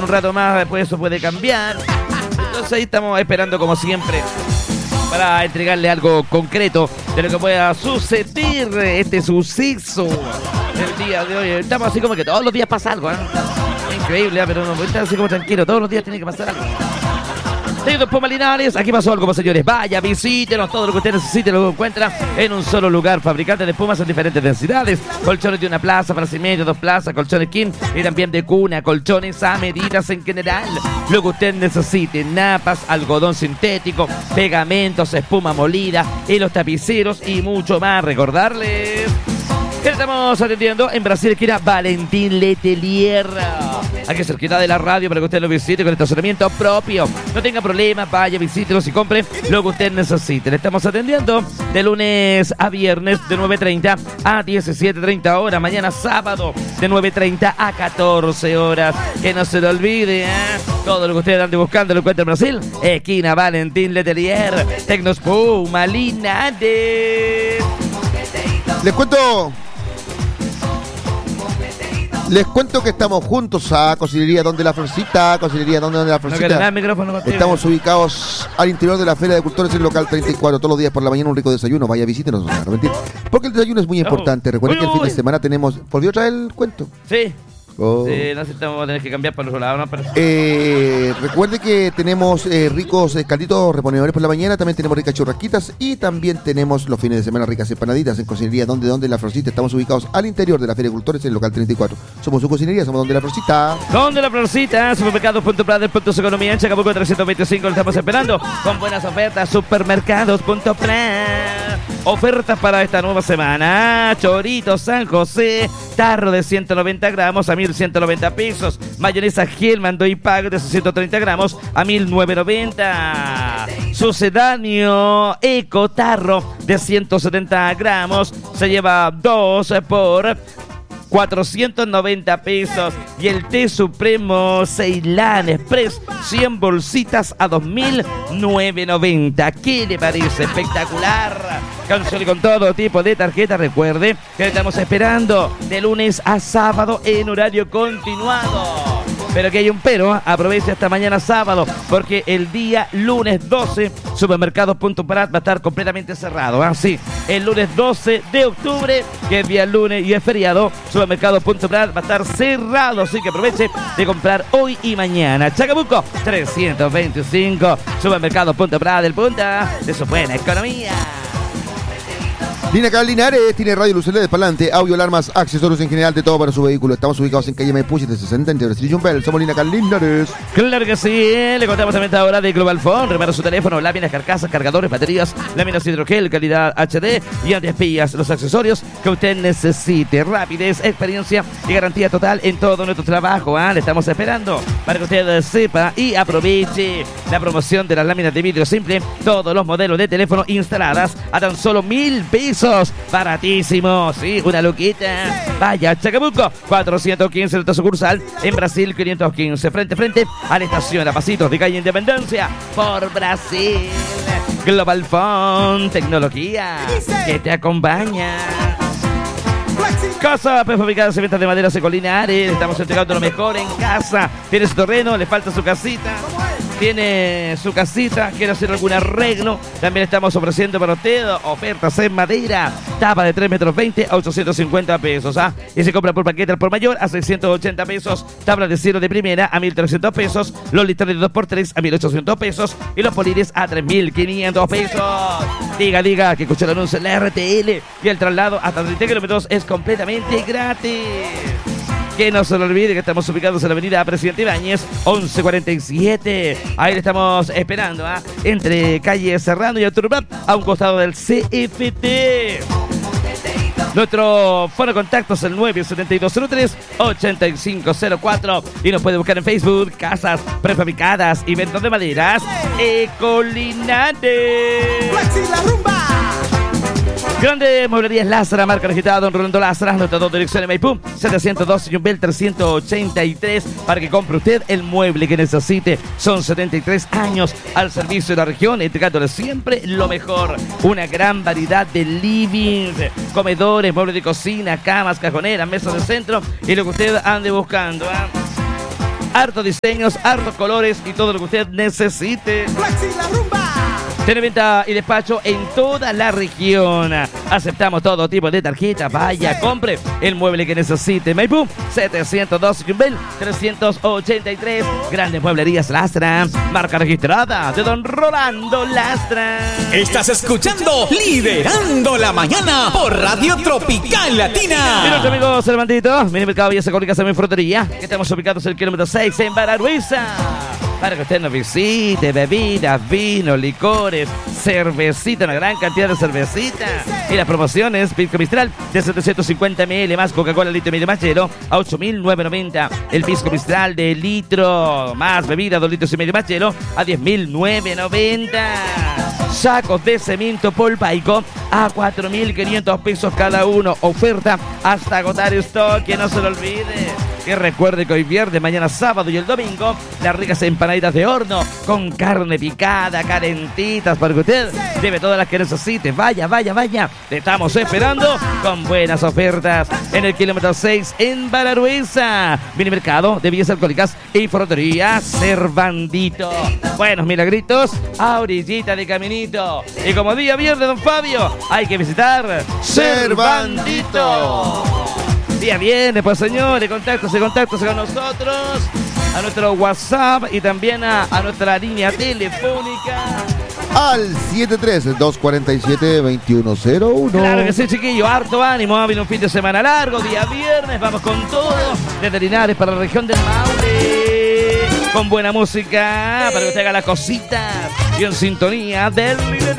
en un rato más, después eso puede cambiar. Entonces ahí estamos esperando como siempre para entregarle algo concreto de lo que pueda suceder este suceso el día de hoy. Estamos así como que todos los días pasa algo, ¿eh? Increíble, pero no, está así como tranquilo, todos los días tiene que pasar algo. Señores Puma Linares, aquí pasó algo, señores. Vaya, visítenos, todo lo que usted necesite lo encuentra en un solo lugar. Fabricantes de espumas en diferentes densidades. Colchones de una plaza, plaza y medio, 2 plazas, colchones king y también de cuna, colchones a medidas en general. Lo que usted necesite, napas, algodón sintético, pegamentos, espuma molida, hilos tapiceros y mucho más. Recordarles que estamos atendiendo en Brasil, esquina Valentín Letelier. Aquí cerquita de la radio para que usted lo visite con estacionamiento propio. No tenga problemas, vaya, visítelos y compre lo que usted necesite. Le estamos atendiendo de lunes a viernes de 9:30 a 17:30 horas. Mañana sábado de 9:30 a 14 horas. Que no se le olvide, todo lo que ustedes ande buscando lo encuentra en Brasil. Esquina Valentín Letelier. Tecnospuma Linares. Les cuento que estamos juntos a Cocinería Donde la Florcita. Cocinería Donde la Florcita. Estamos ubicados al interior de la Feria de Cultores en el local 34. Todos los días por la mañana un rico desayuno. Vaya, visítenos. No, mentira. Porque el desayuno es muy importante. Recuerden que el fin de semana tenemos... ¿Volvió a traer el cuento? Sí. Oh. Sí, no sé si vamos a tener que cambiar para los lados, ¿no? Pero... recuerde que tenemos ricos calditos reponedores por la mañana, también tenemos ricas churrasquitas y también tenemos los fines de semana ricas empanaditas en Cocinería Donde la Florcita. Estamos ubicados al interior de la Feria de Cultores en el local 34. Somos su cocinería, somos Donde la Florcita. Donde la Florcita, supermercados.prat, Economía en Chacabuco 325, lo estamos esperando con buenas ofertas. Supermercados.prat. Ofertas para esta nueva semana. Chorito San José, tarro de 190 gramos a 1.190 pesos. Mayonesa Hellman Doy Pago de 630 gramos a 1.990. Sucedáneo Eco Tarro de 170 gramos se lleva 2 por 490 pesos. Y el té supremo Ceilán Express 100 bolsitas a 2.990. ¿Qué le parece? Espectacular. Cancele con todo tipo de tarjeta. Recuerde que estamos esperando de lunes a sábado en horario continuado. Pero que hay un pero, aproveche hasta mañana sábado, porque el día lunes 12, Supermercados.prat va a estar completamente cerrado. Sí, el lunes 12 de octubre, que es día lunes y es feriado, Supermercados.prat va a estar cerrado, así que aproveche de comprar hoy y mañana. Chacabuco 325, Supermercados.prat, del punta de su buena economía. Linacar Linares tiene radio, luces LED, parlante, audio, alarmas, accesorios en general de todo para su vehículo. Estamos ubicados en calle Maipú 760 entre Brasil y Jumbel. Somos Linacar Linares. Claro que sí, le contamos también ahora de Global Phone. Repara su teléfono, láminas, carcasas, cargadores, baterías, láminas hidrogel, calidad HD y antiespías. Los accesorios que usted necesite. Rapidez, experiencia y garantía total en todo nuestro trabajo. Le estamos esperando para que usted sepa y aproveche la promoción de las láminas de vidrio simple. Todos los modelos de teléfono instaladas a tan solo 1.000 pesos. Baratísimo, sí, una luquita. Vaya, Chacabuco 415, nuestra sucursal en Brasil 515, frente a la estación a pasitos de calle Independencia por Brasil. Global Phone, tecnología que te acompaña. Casa prefabricada, cementas de madera Secolinares. Estamos entregando lo mejor en casa. Tiene su terreno, le falta su casita. Tiene su casita, quiere hacer algún arreglo. También estamos ofreciendo para usted ofertas en madera. Tapa de 3,20 metros a 850 pesos. Y se compra por paquete al por mayor a 680 pesos. Tablas de cielo de primera a 1.300 pesos. Los listones de 2x3 a 1.800 pesos. Y los polines a 3.500 pesos. Diga que escuchó el anuncio en la RTL. Y el traslado hasta 30 kilómetros es completamente gratis. Que no se lo olvide que estamos ubicados en la avenida Presidente Ibáñez 1147. Ahí le estamos esperando, entre calle Serrano y Arturo Prat, a un costado del CFT. Nuestro foro de contacto es el 97203-8504 y nos puede buscar en Facebook, Casas Prefabricadas y Ventas de Maderas Ecolinares. Grande Mueblerías Lázara, marca registrada Don Rolando Lázara, nuestras 2 direcciones Maipú, 702 y Yumbel 383, para que compre usted el mueble que necesite. Son 73 años al servicio de la región, entregándole siempre lo mejor. Una gran variedad de livings, comedores, muebles de cocina, camas, cajoneras, mesas de centro y lo que usted ande buscando. hartos diseños, hartos colores y todo lo que usted necesite. Tiene venta y despacho en toda la región. Aceptamos todo tipo de tarjetas. Vaya, compre el mueble que necesite. Maipú 712 Yumbel 383. Grandes Mueblerías Lastra. Marca registrada de don Rolando Lastra. Estás escuchando Liderando la Mañana por Radio Tropical Latina. Y nuestro amigo Cervantito, Mini Mercado Villa Secónica, Semi Frutería. Estamos ubicados en el kilómetro 6 en Bararhuiza. Para que usted nos visite, bebidas, vinos, licores, cervecita, una gran cantidad de cervecita. Y las promociones, Pisco Mistral de 750 ml más Coca-Cola litro y medio más hielo a 8.990. El Pisco Mistral de litro más bebida, 2 litros y medio más hielo a 10.990. Sacos de cemento polpaico a 4.500 pesos cada uno. Oferta hasta agotar stock, que no se lo olvide. Que recuerde que hoy viernes, mañana sábado y el domingo, las ricas empanaditas de horno con carne picada, calentitas, para que usted lleve todas las que necesite. Vaya, vaya, vaya. Te estamos esperando con buenas ofertas en el kilómetro 6 en Bararhuiza. Mini Mercado de Bebidas Alcohólicas y Frutería Cervandito. Buenos milagritos a orillita de caminito. Y como día viernes, don Fabio, hay que visitar Cervandito. Día viene, pues señores, contáctese con nosotros, a nuestro WhatsApp y también a nuestra línea telefónica. Al 73247-2101. Claro que sí, chiquillo, harto ánimo, viene un fin de semana largo, día viernes, vamos con todo, desde Linares para la región del Maule, con buena música, para que usted haga las cositas y en sintonía del